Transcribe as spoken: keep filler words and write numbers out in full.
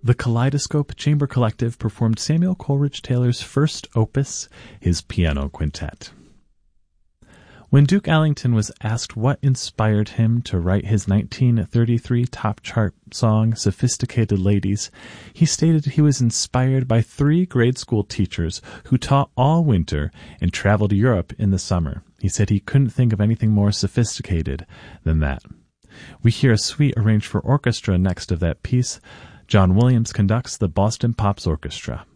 The Kaleidoscope Chamber Collective performed Samuel Coleridge Taylor's first opus, his Piano Quintet. When Duke Ellington was asked what inspired him to write his nineteen thirty-three top chart song, Sophisticated Ladies, he stated he was inspired by three grade school teachers who taught all winter and traveled Europe in the summer. He said he couldn't think of anything more sophisticated than that. We hear a suite arranged for orchestra next of that piece. John Williams conducts the Boston Pops Orchestra.